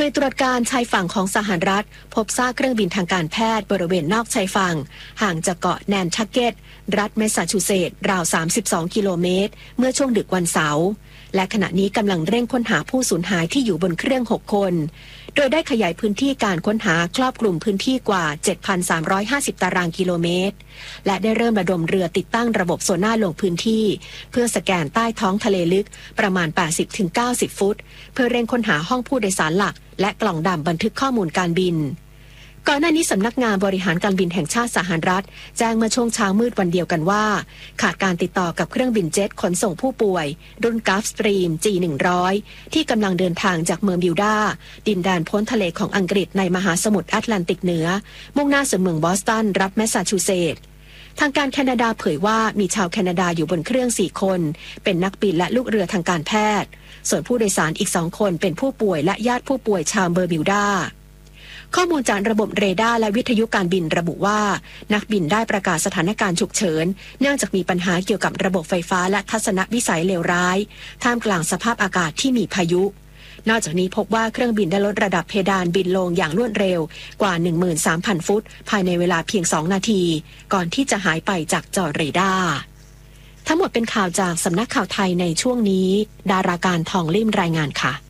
ตรวจการชายฝั่งของสหรัฐพบซากเครื่องบินทางการแพทย์บริเวณนอกชายฝั่งห่างจากเกาะแนนทักเก็ตรัฐแมสซาชูเซตส์ราว32กิโลเมตรเมื่อช่วงดึกวันเสาร์และขณะนี้กำลังเร่งค้นหาผู้สูญหายที่อยู่บนเครื่อง6คนโดยได้ขยายพื้นที่การค้นหาครอบคลุมพื้นที่กว่า 7,350 ตารางกิโลเมตรและได้เริ่มระดมเรือติดตั้งระบบโซน่าลงพื้นที่เพื่อสแกนใต้ท้องทะเลลึกประมาณ 80-90 ฟุตเพื่อเร่งค้นหาห้องผู้โดยสารหลักและกล่องดำบันทึกข้อมูลการบินก่อนหน้านี้สำนักงานบริหารการบินแห่งชาติสหรัฐแจ้งเมื่อช่วงเช้ามืดวันเดียวกันว่าขาดการติดต่อกับเครื่องบินเจ็ตขนส่งผู้ป่วยรุ่น Gulfstream G100 ที่กำลังเดินทางจากเมืองบิลดาดินแดนพ้นทะเลของอังกฤษในมหาสมุทรแอตแลนติกเหนือมุ่งหน้าสู่เมืองบอสตันรัฐแมสซาชูเซตส์ทางการแคนาดาเผยว่ามีชาวแคนาดาอยู่บนเครื่อง4คนเป็นนักบินและลูกเรือทางการแพทย์ส่วนผู้โดยสารอีก2คนเป็นผู้ป่วยและญาติผู้ป่วยชาวเมืองบิลดาข้อมูลจากระบบเรดาร์และวิทยุการบินระบุว่านักบินได้ประกาศสถานการณ์ฉุกเฉินเนื่องจากมีปัญหาเกี่ยวกับระบบไฟฟ้าและทัศนวิสัยเลวร้ายท่ามกลางสภาพอากาศที่มีพายุนอกจากนี้พบว่าเครื่องบินได้ลดระดับเพดานบินลงอย่างรวดเร็วกว่า 13,000 ฟุตภายในเวลาเพียง2นาทีก่อนที่จะหายไปจากจอเรดาร์ทั้งหมดเป็นข่าวจากสำนักข่าวไทยในช่วงนี้ดาราการทองลิ่มรายงานค่ะ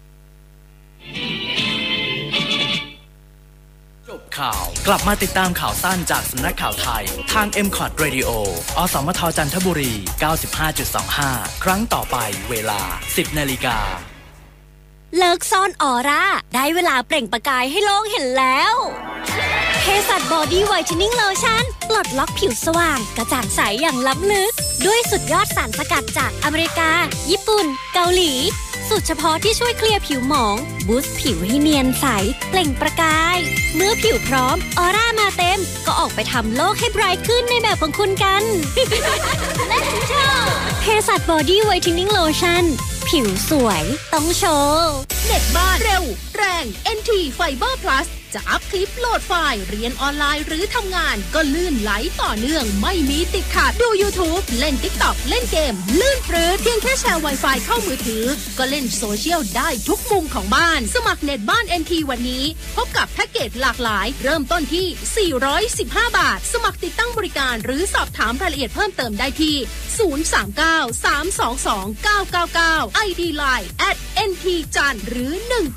จบข่าวกลับมาติดตามข่าวสั้นจากสำนักข่าวไทยทาง MCOT Radio อสมทจันทบุรี 95.25 ครั้งต่อไปเวลา 10 นาฬิกาเลิกซ่อนออร่าได้เวลาเปล่งประกายให้โลกเห็นแล้วเภสัชบอดี้ไวท์เทนนิ่งโลชั่นปลดล็อกผิวสว่างกระจ่างใสอย่างล้ำลึกด้วยสุดยอดสารสกัดจากอเมริกาญี่ปุ่นเกาหลีสูตรเฉพาะที่ช่วยเคลียร์ผิวหมองบูสต์ผิวให้เนียนใสเปล่งประกายเมื่อผิวพร้อมออร่ามาเต็มก็ออกไปทำโลกให้ไบรท์ขึ้นในแบบของคุณกัน Let's show เภสัชบอดี้ไวท์เทนนิ่งโลชั่นผิวสวยต้องโชว์เน็ตบ้านเร็วแรง NT Fiber Plus จะอัพคลิปโหลดไฟล์เรียนออนไลน์หรือทำงานก็ลื่นไหลต่อเนื่องไม่มีติดขัดดู YouTube เล่น TikTok เล่นเกมลื่นปรื้ดเพียงแค่แชร์ Wi-Fi เข้ามือถือก็เล่นโซเชียลได้ทุกมุมของบ้านสมัครเน็ตบ้าน NT วันนี้พบกับแพ็กเกจหลากหลายเริ่มต้นที่415 บาทสมัครติดตั้งบริการหรือสอบถามรายละเอียดเพิ่มเติมได้ที่039-322-999 ID Line @ntjan หรือ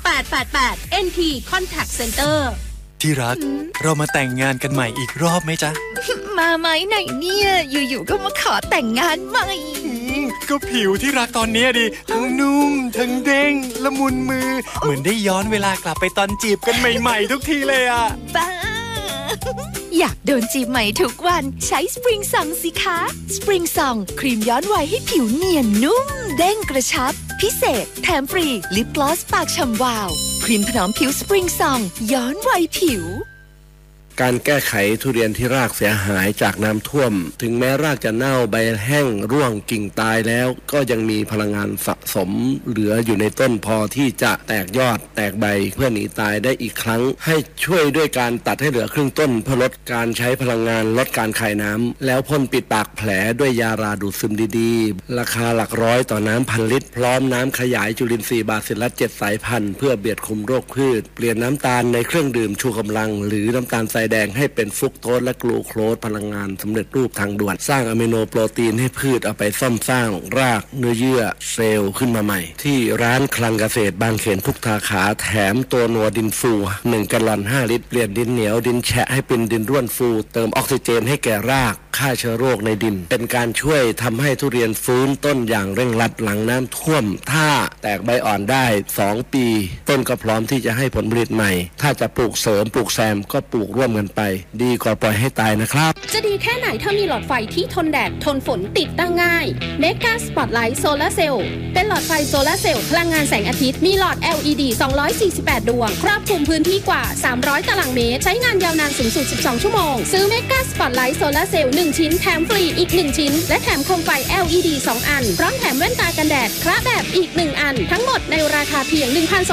1888 NT Contact Center ที่รักเรามาแต่งงานกันใหม่อีกรอบไหมจ๊ะมาไหมไหนเนี่ยอยู่ๆก็มาขอแต่งงานใหม่ก็ผิวที่รักตอนนี้ดิทั้งนุ่มทั้งเด้งละมุนมือเหมือนได้ย้อนเวลากลับไปตอนจีบกันใหม่ๆทุกทีเลยอ่ะบ้าอยากโดนจีบใหม่ทุกวันใช้สปริงซองสิคะสปริงซองครีมย้อนวัยให้ผิวเนียนนุ่มเด้งกระชับพิเศษแถมฟรีลิปกลอสปากฉ่ำวาวครีมถนอมผิวสปริงซองย้อนวัยผิวการแก้ไขทุเรียนที่รากเสียหายจากน้ำท่วมถึงแม้รากจะเน่าใบแห้งร่วงกิ่งตายแล้วก็ยังมีพลังงานสะสมเหลืออยู่ในต้นพอที่จะแตกยอดแตกใบเพื่อหนีตายได้อีกครั้งให้ช่วยด้วยการตัดให้เหลือครึ่งต้นเพื่อลดการใช้พลังงานลดการคายน้ำแล้วพ่นปิดปากแผลด้วยยาราดูดซึมดีๆราคาหลักร้อยต่อน้ำพันลิตรพร้อมน้ำขยายจุลินทรีย์บาซิลลัส7สายพันธุ์เพื่อเบียดคุมโรคพืชเปลี่ยนน้ำตาลในเครื่องดื่มชูกำลังหรือน้ำตาลทรายแดงให้เป็นฟรุกโตสและกลูโคสพลังงานสำเร็จรูปทางด่วนสร้างอะมิโนโปรตีนให้พืชเอาไปซ่อมสร้างรากเนื้อเยื่อเซลล์ขึ้นมาใหม่ที่ร้านคลังเกษตรบางเขนทุกสาขาแถมตัวนัวดินฟู1แกลลอน5ลิตรเปลี่ยนดินเหนียวดินแฉะให้เป็นดินร่วนฟูเติมออกซิเจนให้แก่รากฆ่าเชื้อโรคในดินเป็นการช่วยทำให้ทุเรียนฟื้นต้นอย่างเร่งรัดหลังน้ำท่วมถ้าแตกใบอ่อนได้2ปีต้นก็พร้อมที่จะให้ผลผลิตใหม่ถ้าจะปลูกเสริมปลูกแซมก็ปลูกร่วมกันไปดีกว่าปล่อยให้ตายนะครับจะดีแค่ไหนถ้ามีหลอดไฟที่ทนแดดทนฝนติดตั้งง่าย Mega Spotlight Solar Cell เป็นหลอดไฟโซลาร์เซลล์พลังงานแสงอาทิตย์มีหลอด LED 248 ดวงครอบคลุมพื้นที่กว่า300ตารางเมตรใช้งานยาวนานสูงสุด12ชั่วโมงซื้อ Mega Spotlight Solar Cell 1 ชิ้นแถมฟรีอีก1ชิ้นและแถมโคมไฟ LED 2 อันพร้อมแถมแว่นตากันแดดคละแบบอีก1อันทั้งหมดในราคาเพียง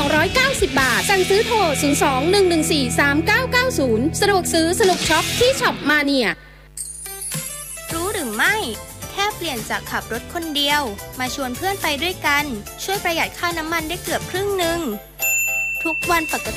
1,290 บาทสั่งซื้อโทร 02-114-3990 สะดวกซื้อสนุกช็อปที่ช็อปมาเนียรู้หรือไม่แค่เปลี่ยนจากขับรถคนเดียวมาชวนเพื่อนไปด้วยกันช่วยประหยัดค่าน้ำมันได้เกือบครึ่งนึงทุกวันปก